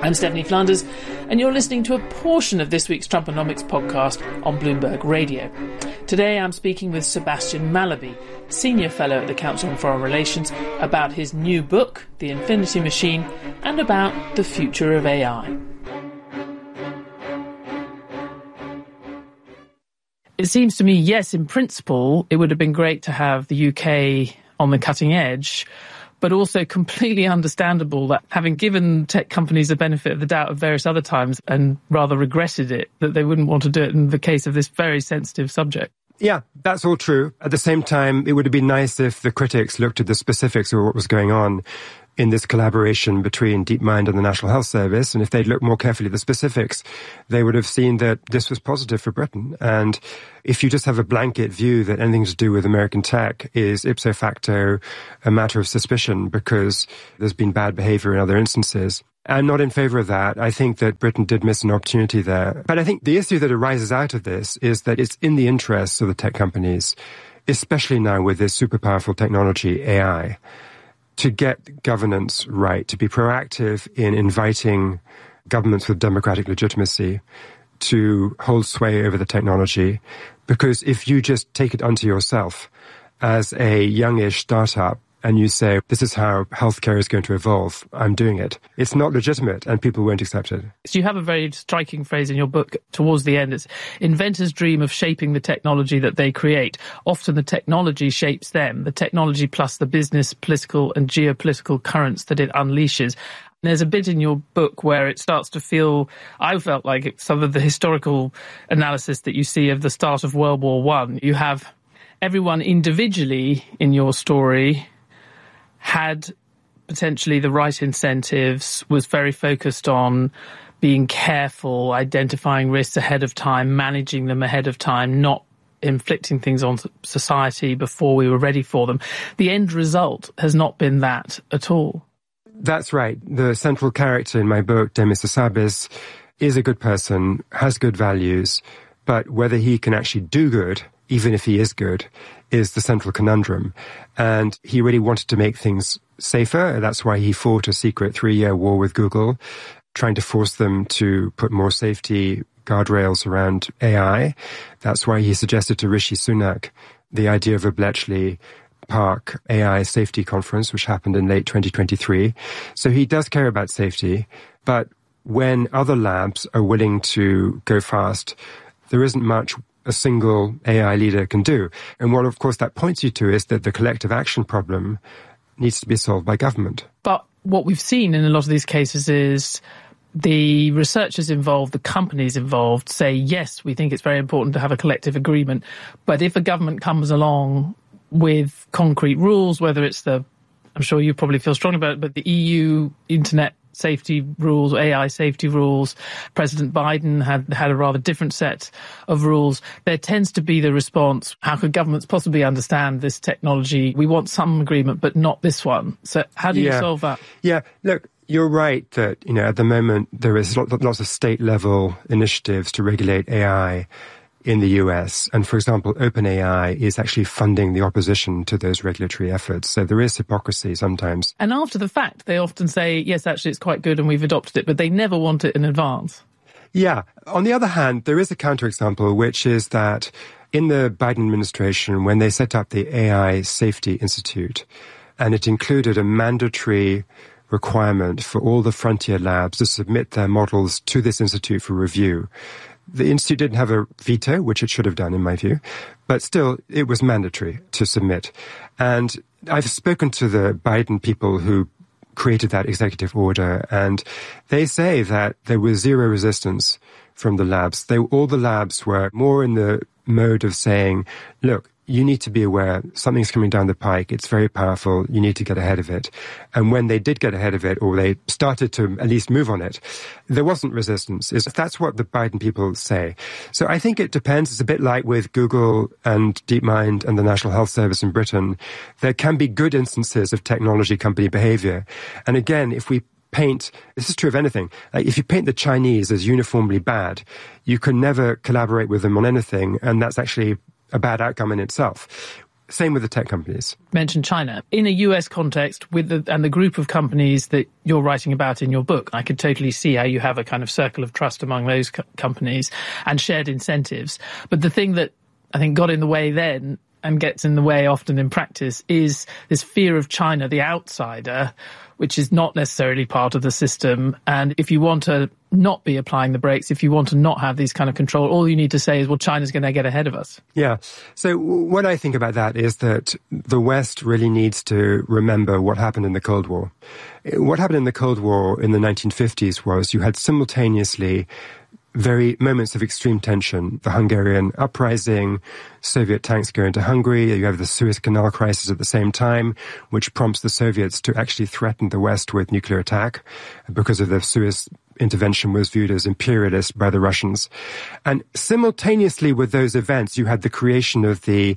I'm Stephanie Flanders, and you're listening to a portion of this week's Trumponomics podcast on Bloomberg Radio. Today I'm speaking with Sebastian Mallaby, Senior Fellow at the Council on Foreign Relations, about his new book, The Infinity Machine, and about the future of AI. It seems to me, yes, in principle, it would have been great to have the UK on the cutting edge, but also completely understandable that having given tech companies the benefit of the doubt at various other times and rather regretted it, that they wouldn't want to do it in the case of this very sensitive subject. Yeah, that's all true. At the same time, it would have been nice if the critics looked at the specifics of what was going on in this collaboration between DeepMind and the National Health Service. And if they'd looked more carefully at the specifics, they would have seen that this was positive for Britain. And if you just have a blanket view that anything to do with American tech is ipso facto a matter of suspicion because there's been bad behavior in other instances, I'm not in favor of that. I think that Britain did miss an opportunity there. But I think the issue that arises out of this is that it's in the interests of the tech companies, especially now with this super powerful technology, AI, to get governance right, to be proactive in inviting governments with democratic legitimacy to hold sway over the technology. Because if you just take it unto yourself as a youngish startup and you say, this is how healthcare is going to evolve, I'm doing it, it's not legitimate and people won't accept it. So you have a very striking phrase in your book towards the end. It's inventors dream of shaping the technology that they create. Often the technology shapes them, the technology plus the business, political and geopolitical currents that it unleashes. There's a bit in your book where it starts to feel, I felt like some of the historical analysis that you see of the start of World War I. You have everyone individually in your story had potentially the right incentives, was very focused on being careful, identifying risks ahead of time, managing them ahead of time, not inflicting things on society before we were ready for them. The end result has not been that at all. That's right. The central character in my book, Demis Hassabis, is a good person, has good values, but whether he can actually do good, even if he is good, is the central conundrum. And he really wanted to make things safer. That's why he fought a secret 3-year war with Google, trying to force them to put more safety guardrails around AI. That's why he suggested to Rishi Sunak the idea of a Bletchley Park AI safety conference, which happened in late 2023. So he does care about safety, but when other labs are willing to go fast, there isn't much a single AI leader can do. And what, of course, that points you to is that the collective action problem needs to be solved by government. But what we've seen in a lot of these cases is the researchers involved, the companies involved say, yes, we think it's very important to have a collective agreement. But if a government comes along with concrete rules, whether it's I'm sure you probably feel strongly about it, but the EU internet safety rules, AI safety rules, President Biden had a rather different set of rules. There tends to be the response, how could governments possibly understand this technology? We want some agreement, but not this one. So how do you solve that? Yeah, look, you're right that, at the moment there is lots of state-level initiatives to regulate AI in the US. And for example, OpenAI is actually funding the opposition to those regulatory efforts. So there is hypocrisy sometimes. And after the fact, they often say, yes, actually, it's quite good and we've adopted it, but they never want it in advance. Yeah. On the other hand, there is a counterexample, which is that in the Biden administration, when they set up the AI Safety Institute, and it included a mandatory requirement for all the frontier labs to submit their models to this institute for review. The institute didn't have a veto, which it should have done, in my view, but still, it was mandatory to submit. And I've spoken to the Biden people who created that executive order, and they say that there was zero resistance from the labs. All the labs were more in the mode of saying, look, you need to be aware something's coming down the pike. It's very powerful. You need to get ahead of it. And when they did get ahead of it, or they started to at least move on it, there wasn't resistance. That's what the Biden people say. So I think it depends. It's a bit like with Google and DeepMind and the National Health Service in Britain. There can be good instances of technology company behavior. And again, if we this is true of anything. Like if you paint the Chinese as uniformly bad, you can never collaborate with them on anything. And that's actually a bad outcome in itself. Same with the tech companies. Mentioned China. In a US context, with the group of companies that you're writing about in your book, I could totally see how you have a kind of circle of trust among those companies and shared incentives. But the thing that I think got in the way then and gets in the way often in practice is this fear of China, the outsider, which is not necessarily part of the system. And if you want to not be applying the brakes, if you want to not have these kind of control, all you need to say is, well, China's going to get ahead of us. Yeah. So what I think about that is that the West really needs to remember what happened in the Cold War. What happened in the Cold War in the 1950s was you had simultaneously very moments of extreme tension. The Hungarian uprising, Soviet tanks go into Hungary, you have the Suez Canal crisis at the same time, which prompts the Soviets to actually threaten the West with nuclear attack because of the Suez intervention was viewed as imperialist by the Russians. And simultaneously with those events, you had the creation of the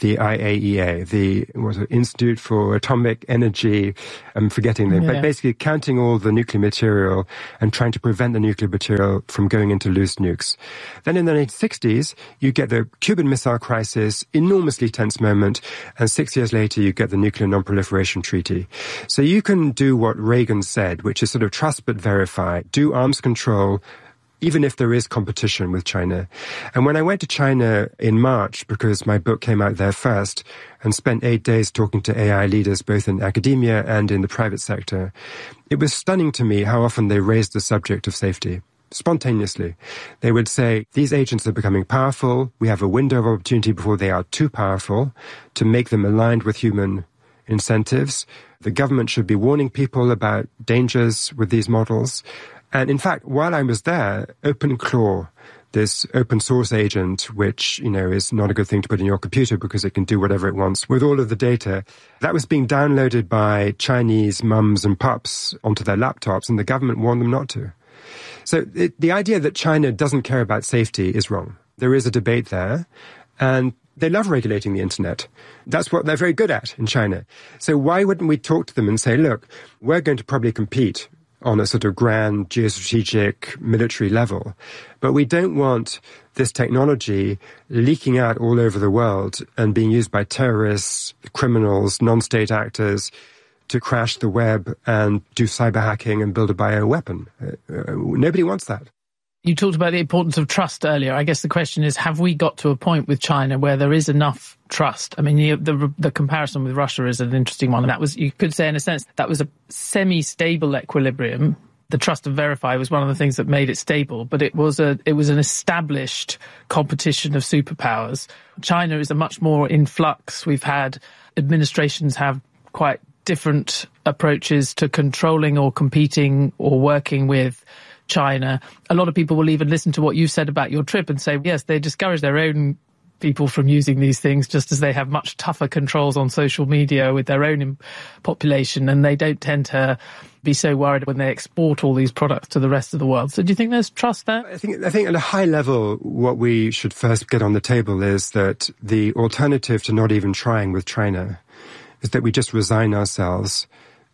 IAEA, the Institute for Atomic Energy, I'm forgetting them, but basically counting all the nuclear material and trying to prevent the nuclear material from going into loose nukes. Then in the 1960s, you get the Cuban Missile Crisis, enormously tense moment, and 6 years later, you get the Nuclear Non-Proliferation Treaty. So you can do what Reagan said, which is sort of trust but verify, do arms control, even if there is competition with China. And when I went to China in March, because my book came out there first, and spent 8 days talking to AI leaders, both in academia and in the private sector, it was stunning to me how often they raised the subject of safety. Spontaneously. They would say, these agents are becoming powerful. We have a window of opportunity before they are too powerful to make them aligned with human incentives. The government should be warning people about dangers with these models. And in fact, while I was there, OpenClaw, this open source agent, which, is not a good thing to put in your computer because it can do whatever it wants with all of the data, that was being downloaded by Chinese mums and pups onto their laptops, and the government warned them not to. So the idea that China doesn't care about safety is wrong. There is a debate there, and they love regulating the internet. That's what they're very good at in China. So why wouldn't we talk to them and say, look, we're going to probably compete on a sort of grand geostrategic military level, but we don't want this technology leaking out all over the world and being used by terrorists, criminals, non-state actors to crash the web and do cyber hacking and build a bioweapon. Nobody wants that. You talked about the importance of trust earlier. I guess the question is, have we got to a point with China where there is enough trust? I mean, the comparison with Russia is an interesting one. And that was, you could say in a sense, that was a semi-stable equilibrium. The trust and verify was one of the things that made it stable, but it was an established competition of superpowers. China is a much more in flux. We've had administrations have quite different approaches to controlling or competing or working with China. A lot of people will even listen to what you said about your trip and say, yes, they discourage their own people from using these things, just as they have much tougher controls on social media with their own population, and they don't tend to be so worried when they export all these products to the rest of the world. So do you think there's trust there? I think at a high level, what we should first get on the table is that the alternative to not even trying with China is that we just resign ourselves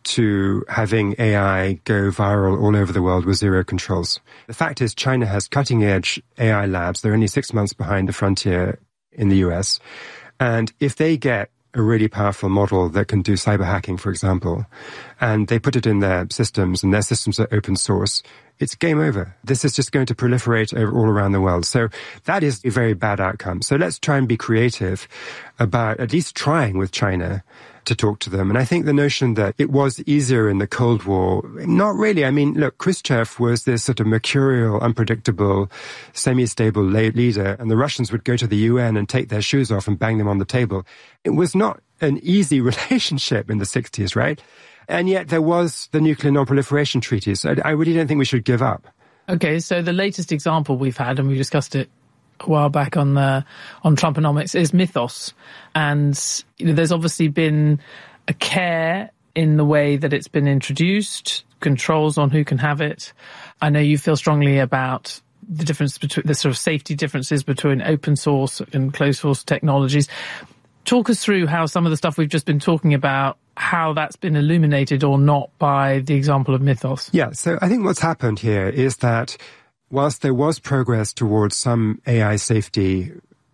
to having AI go viral all over the world with zero controls. The fact is, China has cutting-edge AI labs. They're only 6 months behind the frontier in the US. And if they get a really powerful model that can do cyber hacking, for example, and they put it in their systems, and their systems are open source, it's game over. This is just going to proliferate all around the world. So that is a very bad outcome. So let's try and be creative about at least trying with China to talk to them. And I think the notion that it was easier in the Cold War, not really. I mean, look, Khrushchev was this sort of mercurial, unpredictable, semi-stable leader, and the Russians would go to the UN and take their shoes off and bang them on the table. It was not an easy relationship in the 60s, right? And yet there was the Nuclear Non-Proliferation Treaty. So I really don't think we should give up. Okay, so the latest example we've had, and we discussed it a while back on Trumponomics, is Mythos. And there's obviously been a care in the way that it's been introduced, controls on who can have it. I know you feel strongly about the difference between the sort of safety differences between open source and closed source technologies. Talk us through how some of the stuff we've just been talking about, how that's been illuminated or not by the example of Mythos. Yeah, so I think what's happened here is that whilst there was progress towards some AI safety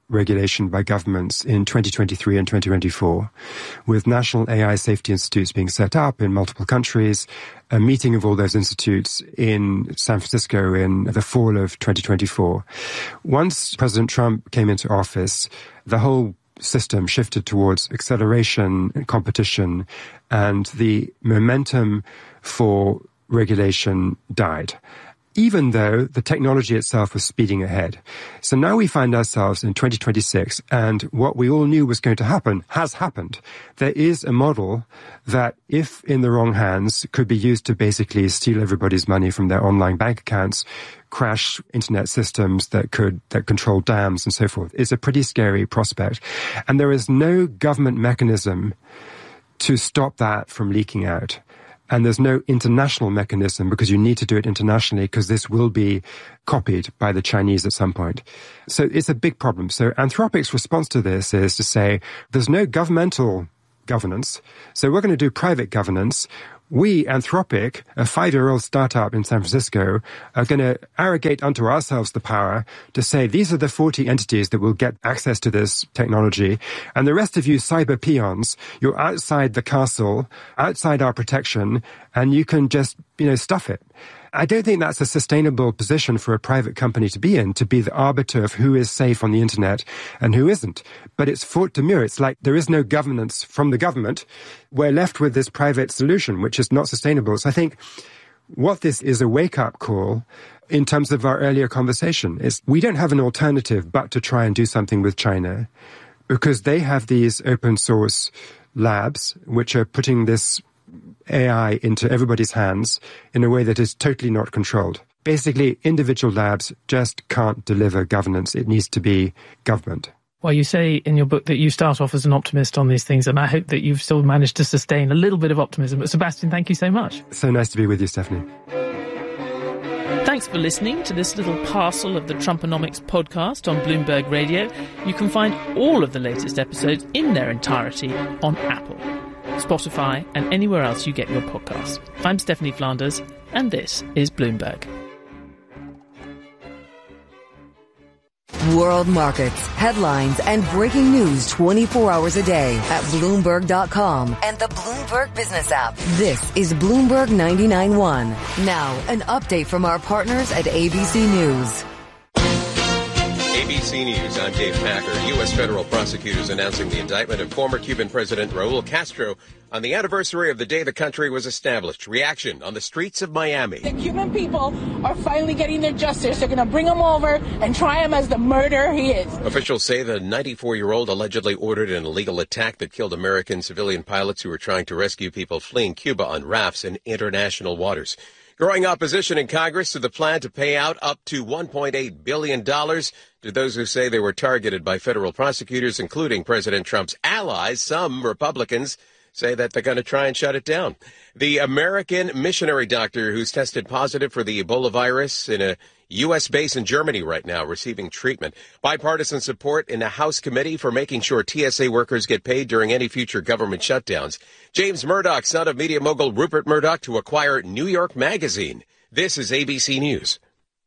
regulation by governments in 2023 and 2024, with national AI safety institutes being set up in multiple countries, a meeting of all those institutes in San Francisco in the fall of 2024. Once President Trump came into office, the whole system shifted towards acceleration and competition, and the momentum for regulation died, even though the technology itself was speeding ahead. So now we find ourselves in 2026, and what we all knew was going to happen has happened. There is a model that, if in the wrong hands, could be used to basically steal everybody's money from their online bank accounts, crash internet systems that control dams and so forth. It's a pretty scary prospect. And there is no government mechanism to stop that from leaking out. And there's no international mechanism, because you need to do it internationally, because this will be copied by the Chinese at some point. So it's a big problem. So Anthropic's response to this is to say, there's no governmental governance, so we're going to do private governance. We, Anthropic, a 5-year-old startup in San Francisco, are going to arrogate unto ourselves the power to say, these are the 40 entities that will get access to this technology, and the rest of you cyber peons, you're outside the castle, outside our protection, and you can just, stuff it. I don't think that's a sustainable position for a private company to be in, to be the arbiter of who is safe on the internet and who isn't. But it's faute de mieux. It's like there is no governance from the government. We're left with this private solution, which is not sustainable. So I think what this is a wake-up call in terms of our earlier conversation is we don't have an alternative but to try and do something with China, because they have these open source labs which are putting this AI into everybody's hands in a way that is totally not controlled. Basically, individual labs just can't deliver governance. It needs to be government. Well, you say in your book that you start off as an optimist on these things, and I hope that you've still managed to sustain a little bit of optimism. But Sebastian, thank you so much. So nice to be with you, Stephanie. Thanks for listening to this little parcel of the Trumponomics podcast on Bloomberg Radio. You can find all of the latest episodes in their entirety on Apple, Spotify, and anywhere else you get your podcasts. I'm Stephanie Flanders, and this is Bloomberg. World markets, headlines, and breaking news 24 hours a day at Bloomberg.com and the Bloomberg Business app. This is Bloomberg 99.1. Now, an update from our partners at ABC News. ABC News, I'm Dave Packer. U.S. federal prosecutors announcing the indictment of former Cuban President Raul Castro on the anniversary of the day the country was established. Reaction on the streets of Miami. The Cuban people are finally getting their justice. They're going to bring him over and try him as the murderer he is. Officials say the 94-year-old allegedly ordered an illegal attack that killed American civilian pilots who were trying to rescue people fleeing Cuba on rafts in international waters. Growing opposition in Congress to the plan to pay out up to $1.8 billion to those who say they were targeted by federal prosecutors, including President Trump's allies. Some Republicans say that they're going to try and shut it down. The American missionary doctor who's tested positive for the Ebola virus in a U.S. base in Germany right now receiving treatment. Bipartisan support in the House Committee for making sure TSA workers get paid during any future government shutdowns. James Murdoch, son of media mogul Rupert Murdoch, to acquire New York Magazine. This is ABC News.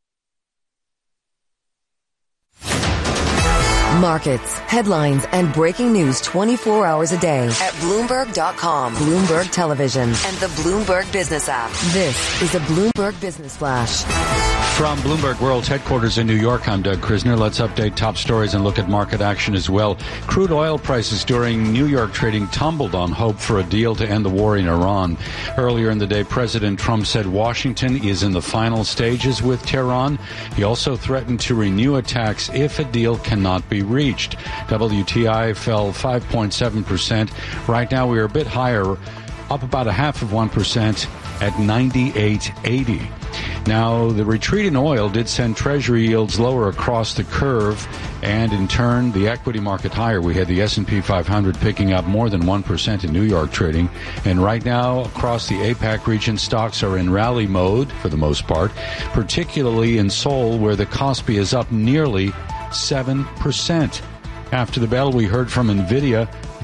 Markets, headlines, and breaking news 24 hours a day at Bloomberg.com, Bloomberg Television, and the Bloomberg Business app. This is a Bloomberg Business Flash. From Bloomberg World's headquarters in New York, I'm Doug Krisner. Let's update top stories and look at market action as well. Crude oil prices during New York trading tumbled on hope for a deal to end the war in Iran. Earlier in the day, President Trump said Washington is in the final stages with Tehran. He also threatened to renew attacks if a deal cannot be reached. WTI fell 5.7%. Right now, we are a bit higher, up about 0.5% at 98.80. Now, the retreat in oil did send Treasury yields lower across the curve, and in turn, the equity market higher. We had the S&P 500 picking up more than 1% in New York trading, and right now, across the APAC region, stocks are in rally mode for the most part, particularly in Seoul, where the Kospi is up nearly 7%. After the bell, we heard from NVIDIA. The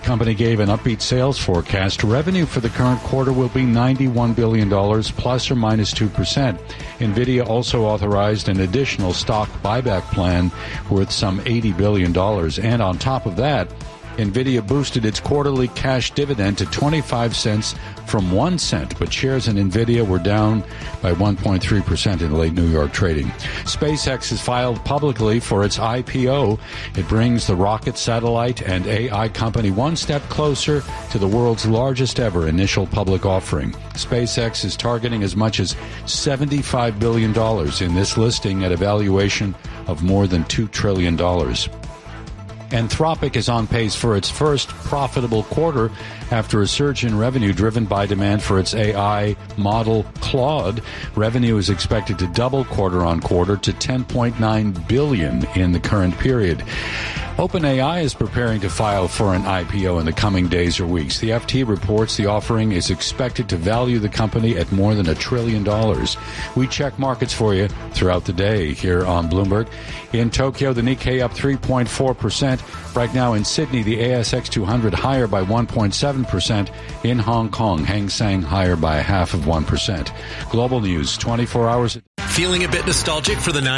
company gave an upbeat sales forecast. Revenue for the current quarter will be $91 billion, plus or minus 2%. NVIDIA also authorized an additional stock buyback plan worth some $80 billion. And on top of that, NVIDIA boosted its quarterly cash dividend to 25 cents from 1 cent, but shares in NVIDIA were down by 1.3% in late New York trading. SpaceX has filed publicly for its IPO. It brings the rocket, satellite, and AI company one step closer to the world's largest ever initial public offering. SpaceX is targeting as much as $75 billion in this listing at a valuation of more than $2 trillion. Anthropic is on pace for its first profitable quarter after a surge in revenue driven by demand for its AI model Claude. Revenue is expected to double quarter on quarter to $10.9 billion in the current period. OpenAI is preparing to file for an IPO in the coming days or weeks. The FT reports the offering is expected to value the company at more than $1 trillion. We check markets for you throughout the day here on Bloomberg. In Tokyo, the Nikkei up 3.4%. Right now in Sydney, the ASX 200 higher by 1.7%. In Hong Kong, Hang Seng higher by 0.5%. Global news, 24 hours. Feeling a bit nostalgic for the